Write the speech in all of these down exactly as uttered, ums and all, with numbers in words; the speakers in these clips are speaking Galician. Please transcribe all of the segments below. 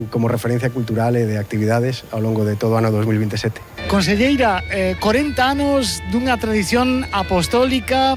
como referencia cultural e de actividades ao longo de todo o ano dos mil vinte e sete. Conselleira, eh, corenta anos dunha tradición apostólica,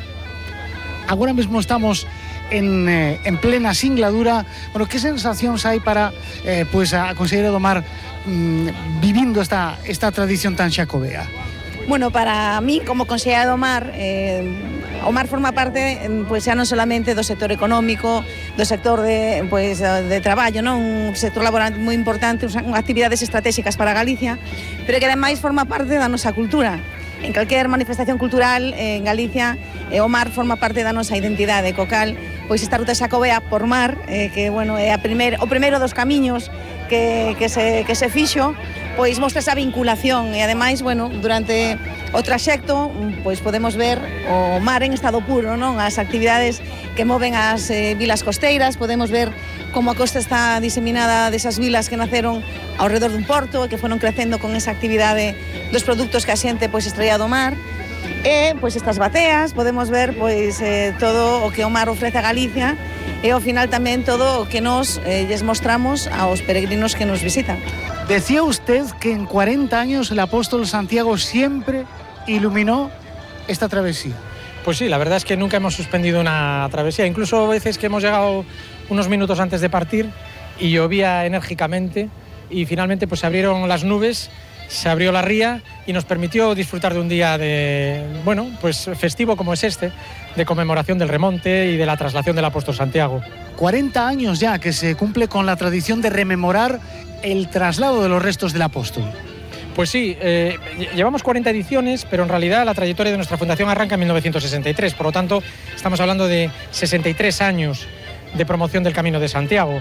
agora mesmo estamos en, eh, en plena singladura. Bueno, que sensacións hai para eh, pues a Conselleira do Mar mmm, vivindo esta, esta tradición tan xacobea? Bueno, para mí, como consellera do Mar, eh, o mar forma parte, pues, xa non solamente do sector económico, do sector de, pues, de traballo, non? Un sector laboral moi importante, actividades estratégicas para Galicia, pero que ademais forma parte da nosa cultura. En calquer manifestación cultural en Galicia, eh, o mar forma parte da nosa identidade, co cal, pois esta ruta xacobea por mar, eh, que, bueno, é a primer, o primeiro dos camiños que, que, se, que se fixo, pois mostra esa vinculación e ademais, bueno, durante o traxecto, pois podemos ver o mar en estado puro, non? As actividades que moven as eh, vilas costeiras, podemos ver como a costa está diseminada desas vilas que naceron ao redor dun porto e que foron crecendo con esa actividade dos produtos que a xente pois extraía do mar. E pois estas bateas, podemos ver pois eh, todo o que o mar ofrece a Galicia e ao final tamén todo o que nos eh, lles mostramos aos peregrinos que nos visitan. Decía usted que en cuarenta años el apóstol Santiago siempre iluminó esta travesía. Pues sí, la verdad es que nunca hemos suspendido una travesía, incluso veces que hemos llegado unos minutos antes de partir y llovía enérgicamente y finalmente pues se abrieron las nubes, se abrió la ría y nos permitió disfrutar de un día de, bueno, pues festivo como es este, de conmemoración del remonte y de la traslación del apóstol Santiago. cuarenta años ya que se cumple con la tradición de rememorar el traslado de los restos del apóstol. Pues sí, eh, llevamos cuarenta ediciones, pero en realidad la trayectoria de nuestra fundación arranca en mil novecientos sesenta y tres, por lo tanto estamos hablando de sesenta y tres años de promoción del Camino de Santiago.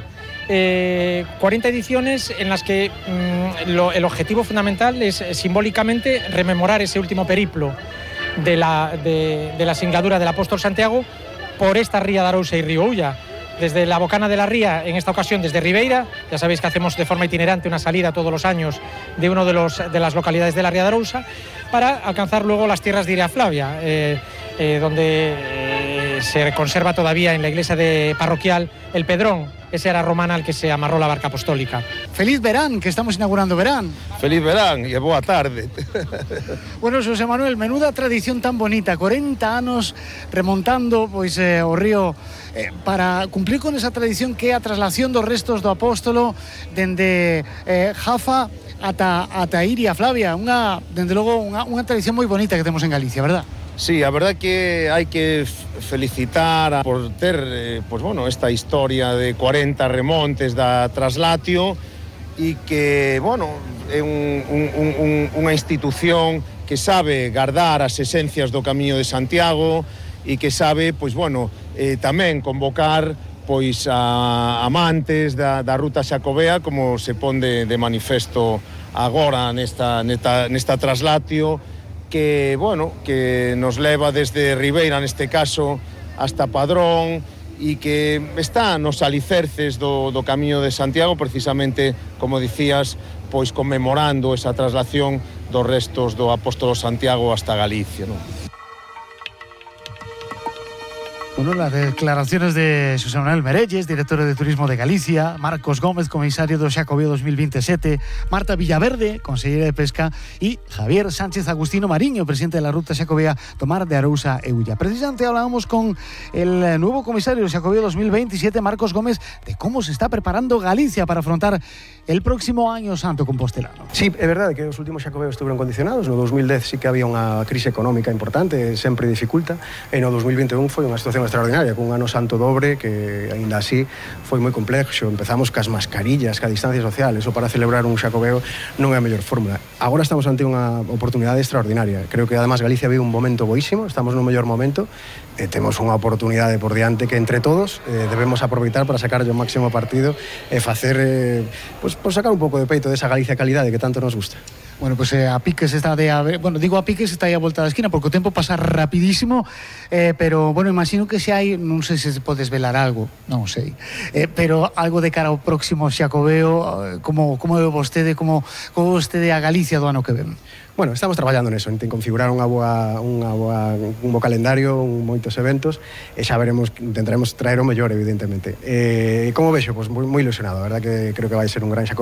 Eh, cuarenta ediciones en las que mmm, lo, el objetivo fundamental es eh, simbólicamente rememorar ese último periplo de la, de, de la singladura del apóstol Santiago por esta ría de Arousa y Río Ulla. Desde la Bocana de la Ría, en esta ocasión desde Ribeira, ya sabéis que hacemos de forma itinerante una salida todos los años de una de, los, de las localidades de la Ría de Arousa, para alcanzar luego las tierras de Iria Flavia, eh, eh, donde eh, se conserva todavía en la iglesia de parroquial el Pedrón, ese era romana al que se amarró la barca apostólica. Feliz verán, que estamos inaugurando verán. Feliz verán e boa tarde. Bueno, Xosé Manuel, menuda tradición tan bonita, cuarenta anos remontando pois eh, o río eh, para cumplir con esa tradición que é a traslación dos restos do apóstolo dende eh, Jafa ata, ata Iria Flavia, unha, dende logo, unha, unha tradición moi bonita que temos en Galicia, verdad? Sí, a verdad que hai que felicitar a, por ter eh, pues bueno, esta historia de cuarenta remontes da Traslatio e que, bueno, é un, un, un, unha institución que sabe guardar as esencias do Camiño de Santiago e que sabe, pois, bueno, eh, tamén convocar pois a amantes da, da ruta xacobea, como se pon de, de manifesto agora nesta, nesta, nesta Traslatio, que, bueno, que nos leva desde Ribeira, neste caso, hasta Padrón, e que está nos alicerces do, do Camiño de Santiago, precisamente, como dicías, pois conmemorando esa traslación dos restos do apóstolo Santiago hasta Galicia, non? Bueno, las declaraciones de Xosé Manuel Merelles, director de Turismo de Galicia, Marcos Gómez, comisario do Xacobeo dos mil veintisiete, Marta Villaverde, consellera de Pesca, y Javier Sánchez Agustino Mariño, presidente de la Ruta Xacobea do Mar de Arousa e Ulla. Precisamente hablábamos con el nuevo comisario del Xacobeo dos mil veintisiete, Marcos Gómez, de cómo se está preparando Galicia para afrontar el próximo año santo compostelano. Sí, é verdade que os últimos xacobeos estuveron condicionados. No dos mil dez sí que había unha crise económica importante, sempre dificulta, e no dos mil vinte e un foi unha situación extraordinaria, con un ano santo dobre que, aínda así, foi moi complexo. Empezamos cas mascarillas, ca distancia social, eso para celebrar un xacobeo non é a mellor fórmula. Agora estamos ante unha oportunidade extraordinaria. Creo que, además, Galicia vive un momento boísimo, estamos no mellor momento, e temos unha oportunidade por diante que, entre todos, eh, debemos aproveitar para sacar o máximo partido e facer, eh, pues, pues sacar un pouco de peito desa Galicia calidade que tanto nos gusta. Bueno, pues eh, a piques está de... A ver, bueno, digo a piques está aí a volta da esquina porque o tempo pasa rapidísimo, eh, pero, bueno, imagino que se hai, non sei se podes velar algo, non sei, eh, pero algo de cara ao próximo Xacobeo, eh, como, como é vostede, como, como vostede a Galicia do ano que ven? Bueno, estamos traballando neso, en configurar unha boa, unha boa, un bo calendario, un, moitos eventos, e xa veremos, intentaremos traer o mellor, evidentemente. Eh, como vexo? Pois moi, moi ilusionado, a verdad que creo que vai ser un gran Xacobeo.